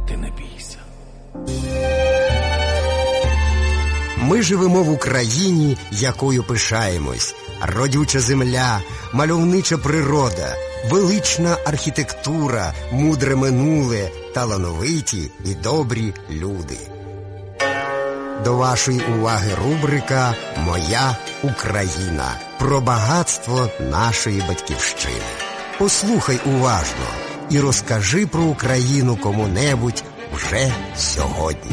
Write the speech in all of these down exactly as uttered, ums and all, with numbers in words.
ти не бійся. Ми живемо в Україні, якою пишаємось. Родюча земля, мальовнича природа, велична архітектура, мудре минуле, талановиті і добрі люди. До вашої уваги рубрика «Моя Україна» про багатство нашої батьківщини. Послухай уважно і розкажи про Україну кому-небудь вже сьогодні.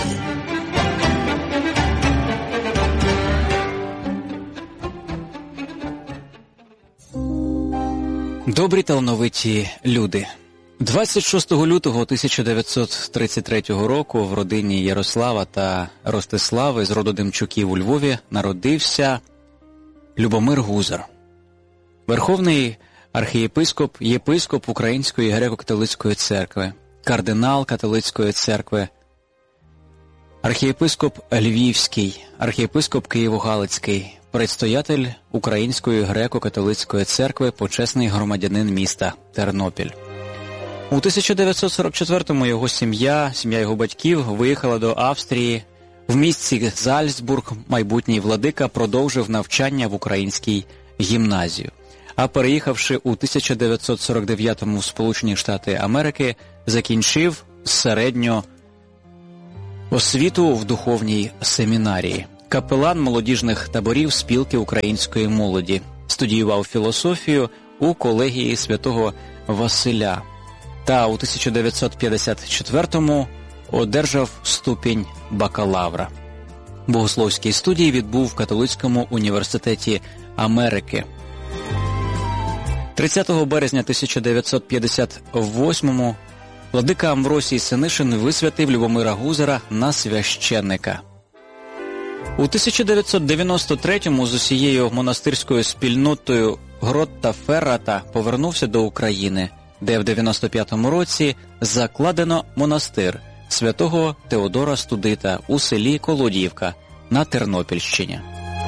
Добрі талановиті люди. двадцять шостого лютого тисяча дев'ятсот тридцять третього року в родині Ярослава та Ростислави з роду Демчуків у Львові народився Любомир Гузар. Верховний архієпископ, єпископ Української греко-католицької церкви, кардинал католицької церкви, архієпископ Львівський, архієпископ Києво-Галицький, предстоятель Української греко-католицької церкви, почесний громадянин міста Тернопіль. У тисяча дев'ятсот сорок четвертому його сім'я, сім'я його батьків, виїхала до Австрії. В місті Зальцбург майбутній владика продовжив навчання в українській гімназії. А переїхавши у тисяча дев'ятсот сорок дев'ятому в Сполучені Штати Америки, закінчив середню освіту в духовній семінарії. Капелан молодіжних таборів спілки української молоді. Студіював філософію у колегії святого Василя. Та у тисяча дев'ятсот п'ятдесят четвертому одержав ступінь бакалавра. Богословські студії відбув в Католицькому університеті Америки. тридцятого березня тисяча дев'ятсот п'ятдесят восьмому владика Амвросій Синишин висвятив Любомира Гузара на священника. У тисяча дев'ятсот дев'яносто третьому з усією монастирською спільнотою Гротта Феррата повернувся до України, де в дев'яносто п'ятому році закладено монастир святого Теодора Студита у селі Колодіївка на Тернопільщині.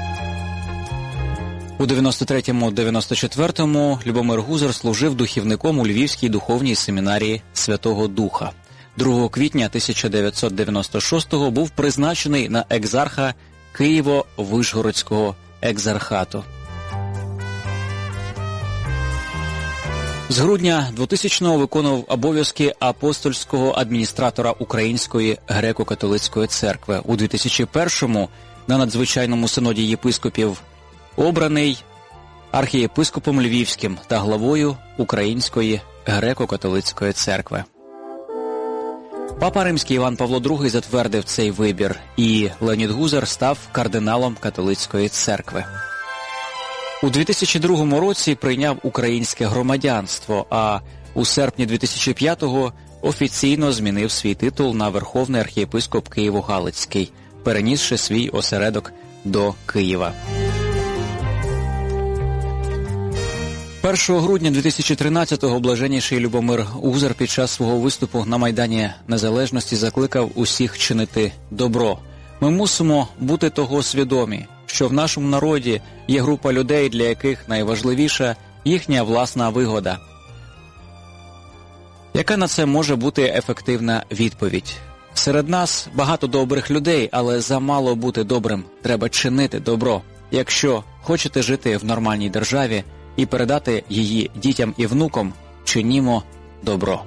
У дев'яносто третьому - дев'яносто четвертому Любомир Гузар служив духівником у Львівській духовній семінарії Святого Духа. другого квітня тисяча дев'ятсот дев'яносто шостого був призначений на екзарха Києво-Вишгородського екзархату. З грудня двотисячного виконував обов'язки апостольського адміністратора Української греко-католицької церкви. У дві тисячі першому на надзвичайному синоді єпископів обраний архієпископом Львівським та главою Української греко-католицької церкви. Папа Римський Іван Павло другий затвердив цей вибір, і Леонід Гузар став кардиналом католицької церкви. У дві тисячі другому році прийняв українське громадянство, а у серпні дві тисячі п'ятого офіційно змінив свій титул на Верховний архієпископ Києво-Галицький, перенісши свій осередок до Києва. першого грудня дві тисячі тринадцятого блаженніший Любомир Гузар під час свого виступу на Майдані Незалежності закликав усіх чинити добро. Ми мусимо бути того свідомі, що в нашому народі є група людей, для яких найважливіша їхня власна вигода. Яка на це може бути ефективна відповідь? Серед нас багато добрих людей, але замало бути добрим. Треба чинити добро. Якщо хочете жити в нормальній державі і передати її дітям і внукам, чинімо добро.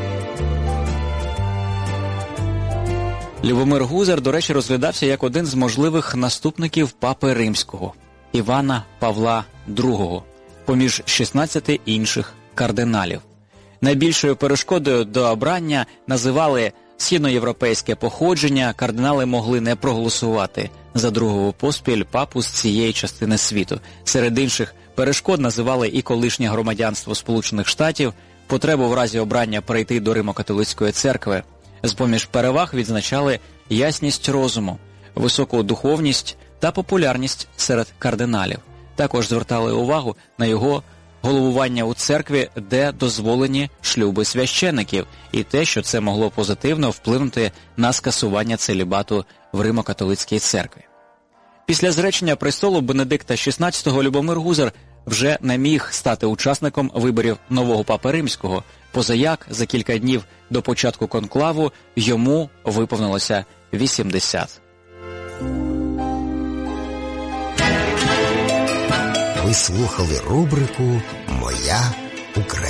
Любомир Гузар, до речі, розглядався як один з можливих наступників Папи Римського Івана Павла другого, поміж шістнадцяти інших кардиналів. Найбільшою перешкодою до обрання називали східноєвропейське походження. Кардинали могли не проголосувати за другого поспіль папу з цієї частини світу. Серед інших перешкод називали і колишнє громадянство Сполучених Штатів, потребу в разі обрання перейти до Римо-католицької церкви. З-поміж переваг відзначали ясність розуму, високу духовність та популярність серед кардиналів. Також звертали увагу на його головування у церкві, де дозволені шлюби священиків, і те, що це могло позитивно вплинути на скасування целібату в Римо-католицькій церкві. Після зречення престолу Бенедикта шістнадцятого Любомир Гузар вже не міг стати учасником виборів нового папи римського, позаяк за кілька днів до початку конклаву йому виповнилося вісімдесят. Ви слухали рубрику «Моя Україна».